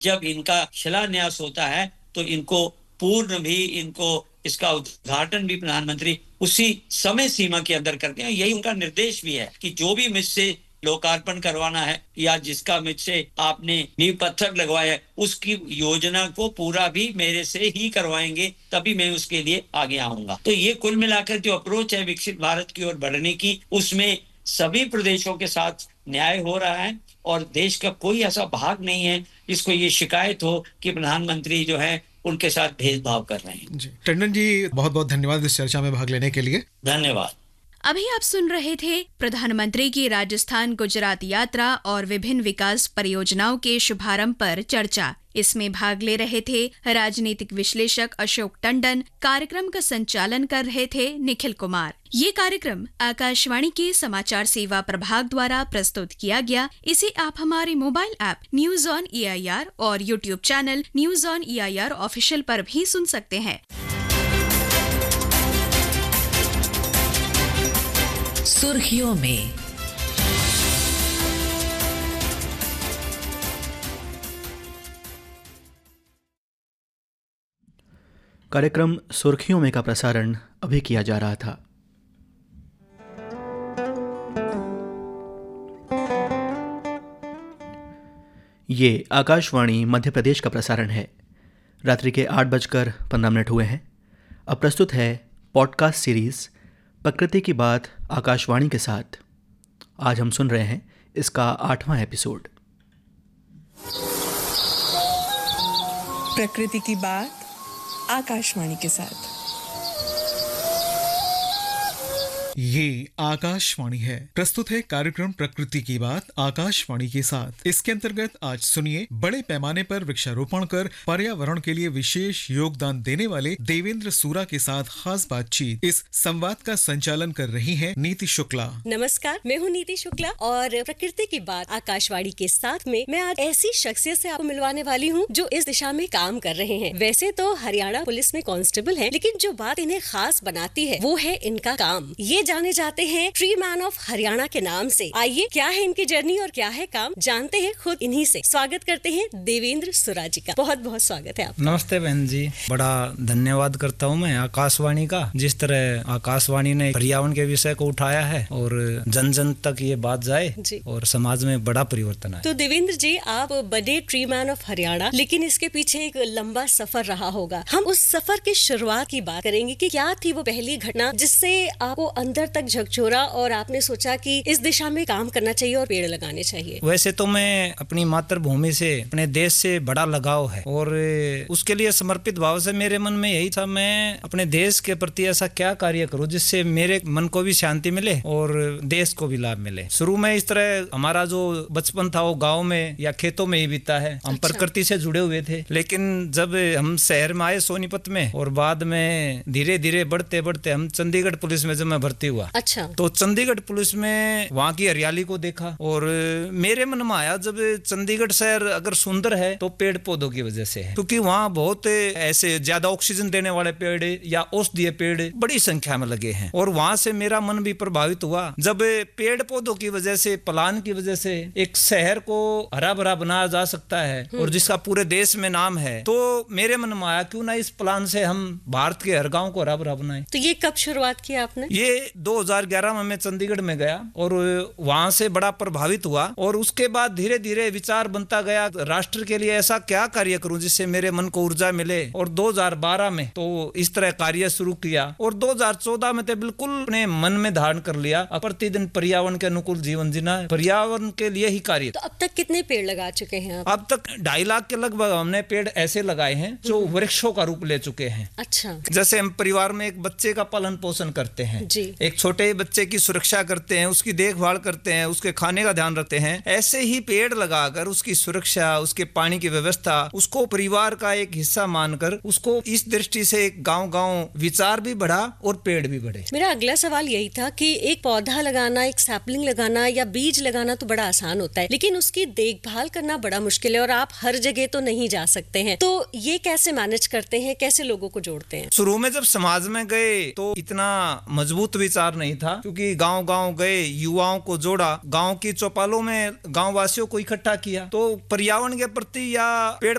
जब इनका शिलान्यास होता है तो इनको पूर्ण भी इनको इसका उद्घाटन भी प्रधानमंत्री उसी समय सीमा के अंदर करते हैं। यही उनका निर्देश भी है कि जो भी मुझसे लोकार्पण करवाना है या जिसका मुझसे आपने नींव पत्थर लगवाया है उसकी योजना को पूरा भी मेरे से ही करवाएंगे, तभी मैं उसके लिए आगे आऊंगा। तो ये कुल मिलाकर जो अप्रोच है विकसित भारत की ओर बढ़ने की, उसमें सभी प्रदेशों के साथ न्याय हो रहा है और देश का कोई ऐसा भाग नहीं है जिसको ये शिकायत हो कि प्रधानमंत्री जो है उनके साथ भेदभाव कर रहे हैं। जी टंडन जी, बहुत बहुत धन्यवाद इस चर्चा में भाग लेने के लिए। धन्यवाद। अभी आप सुन रहे थे प्रधानमंत्री की राजस्थान गुजरात यात्रा और विभिन्न विकास परियोजनाओं के शुभारंभ पर चर्चा। इसमें भाग ले रहे थे राजनीतिक विश्लेषक अशोक टंडन, कार्यक्रम का संचालन कर रहे थे निखिल कुमार। ये कार्यक्रम आकाशवाणी के समाचार सेवा प्रभाग द्वारा प्रस्तुत किया गया। इसे आप हमारे mobile app news on EIR और YouTube channel news on EIR official पर भी सुन सकते हैं। सुर्खियों में। कार्यक्रम सुर्खियों में का प्रसारण अभी किया जा रहा था। ये आकाशवाणी मध्य प्रदेश का प्रसारण है। रात्रि के 8:15 हुए हैं। अब प्रस्तुत है पॉडकास्ट सीरीज प्रकृति की बात आकाशवाणी के साथ। आज हम सुन रहे हैं इसका 8वां एपिसोड। प्रकृति की बात आकाशवाणी के साथ। ये आकाशवाणी है। प्रस्तुत है कार्यक्रम प्रकृति की बात आकाशवाणी के साथ। इसके अंतर्गत आज सुनिए बड़े पैमाने पर वृक्षारोपण कर पर्यावरण के लिए विशेष योगदान देने वाले देवेंद्र सूरा के साथ खास बातचीत। इस संवाद का संचालन कर रही हैं नीति शुक्ला। नमस्कार, मैं हूँ नीति शुक्ला और प्रकृति की बात आकाशवाणी के साथ में मैं आज ऐसी शख्सियत से आपको मिलवाने वाली हूँ जो इस दिशा में काम कर रहे हैं। वैसे तो हरियाणा पुलिस में कांस्टेबल हैं, लेकिन जो बात इन्हें खास बनाती है वो है इनका काम। ये जाने जाते हैं ट्री मैन ऑफ हरियाणा के नाम से। आइए, क्या है इनकी जर्नी और क्या है काम, जानते हैं खुद इन्हीं से। स्वागत करते हैं देवेंद्र सूरा जी का। बहुत बहुत स्वागत है आपका। नमस्ते बहन जी, बड़ा धन्यवाद करता हूँ मैं आकाशवाणी का। जिस तरह आकाशवाणी ने पर्यावरण के विषय को उठाया है और जन जन तक ये बात जाए और समाज में बड़ा परिवर्तन आए। तो देवेंद्र जी, आप बने ट्री मैन ऑफ हरियाणा, लेकिन इसके पीछे एक लंबा सफर रहा होगा। हम उस सफर की शुरुआत की बात करेंगे कि क्या थी वो पहली घटना जिससे आपको अंदर तक झकझोरा और आपने सोचा कि इस दिशा में काम करना चाहिए और पेड़ लगाने चाहिए। वैसे तो मैं अपनी मातृभूमि से, अपने देश से बड़ा लगाव है और उसके लिए समर्पित भाव से मेरे मन में यही था, मैं अपने देश के प्रति ऐसा क्या कार्य करूं जिससे मेरे मन को भी शांति मिले और देश को भी लाभ मिले। शुरू में इस तरह हमारा जो बचपन था वो गाँव में या खेतों में ही बीता है। हम प्रकृति से जुड़े हुए थे, लेकिन जब हम शहर में आए सोनीपत में और बाद में धीरे धीरे बढ़ते बढ़ते हम चंडीगढ़ पुलिस में जब मैं भर्ती हुआ, अच्छा, तो चंडीगढ़ पुलिस में वहाँ की हरियाली को देखा और मेरे मन में आया, जब चंडीगढ़ शहर अगर सुंदर है तो पेड़ पौधों की वजह से है, क्योंकि वहाँ बहुत ऐसे ज्यादा ऑक्सीजन देने वाले पेड़ या औषधीय पेड़ बड़ी संख्या में लगे हैं। और वहाँ से मेरा मन भी प्रभावित हुआ। जब पेड़ पौधों की वजह से, प्लान की वजह से एक शहर को हरा भरा बनाया जा सकता है और जिसका पूरे देश में नाम है, तो मेरे मन में आया क्यों ना इस प्लान से हम भारत के हर गाँव को हरा भरा बनाए। तो ये कब शुरुआत की आपने? ये 2011 में मैं चंडीगढ़ में गया और वहां से बड़ा प्रभावित हुआ और उसके बाद धीरे धीरे विचार बनता गया, राष्ट्र के लिए ऐसा क्या कार्य करूं जिससे मेरे मन को ऊर्जा मिले। और 2012 में तो इस तरह कार्य शुरू किया और 2014 में तो बिल्कुल अपने मन में धारण कर लिया, प्रतिदिन पर्यावरण के अनुकूल जीवन जीना, पर्यावरण के लिए ही कार्य। तो अब तक कितने पेड़ लगा चुके हैं आप? अब तक 2.5 लाख के लगभग हमने पेड़ ऐसे लगाए हैं जो वृक्षों का रूप ले चुके हैं। अच्छा, जैसे हम परिवार में एक बच्चे का पालन पोषण करते हैं, एक छोटे बच्चे की सुरक्षा करते हैं, उसकी देखभाल करते हैं, उसके खाने का ध्यान रखते हैं, ऐसे ही पेड़ लगाकर उसकी सुरक्षा, उसके पानी की व्यवस्था, उसको परिवार का एक हिस्सा मानकर उसको इस दृष्टि से गांव-गांव विचार भी बढ़ा और पेड़ भी बढ़े। मेरा अगला सवाल यही था कि एक पौधा लगाना, एक सैपलिंग लगाना या बीज लगाना तो बड़ा आसान होता है, लेकिन उसकी देखभाल करना बड़ा मुश्किल है और आप हर जगह तो नहीं जा सकते हैं। तो ये कैसे मैनेज करते हैं, कैसे लोगों को जोड़ते हैं? शुरू में जब समाज में गए तो इतना मजबूत विचार विचार नहीं था, क्योंकि गांव गांव गए, युवाओं को जोड़ा, गांव की चौपालों में गांव वासियों को इकट्ठा किया, तो पर्यावरण के प्रति या पेड़